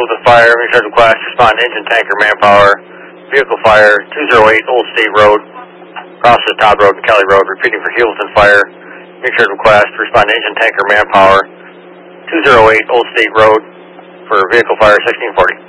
Hewlett Fire, recharge request, respond engine, tanker, manpower, vehicle fire, 208 Old State Road, across the Todd Road and Kelly Road, repeating for Hewlett Fire, recharge request, respond engine, tanker, manpower, 208 Old State Road for vehicle fire 1640.